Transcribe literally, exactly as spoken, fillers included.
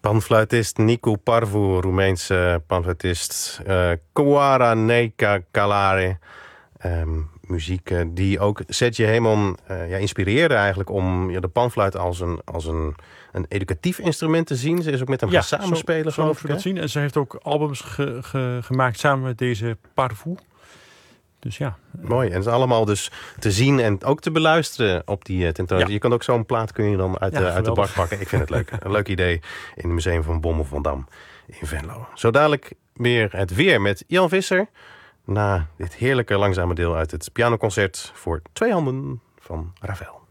Panfluitist Nicu Parvu, Roemeense panfluitist. Uh, Coara Neka Calare. Um, muziek uh, die ook Serge Hemon uh, ja, inspireerde eigenlijk om ja, de panfluit als een, als een, een educatief instrument te zien. Ze is ook met hem ja, gaan samenspelen, zo, geloof ik. dat zien. En ze heeft ook albums ge, ge, gemaakt samen met deze Parvu. Dus ja. Mooi. En het is allemaal dus te zien en ook te beluisteren op die uh, tentoonstelling. Ja. Je kan ook zo'n plaat kun je dan uit, ja, uh, uit de bak pakken. Ik vind het leuk. Een leuk idee in het Museum van Bommel van Dam in Venlo. Zo dadelijk weer het weer met Jan Visser. Na dit heerlijke langzame deel uit het pianoconcert voor twee handen van Ravel.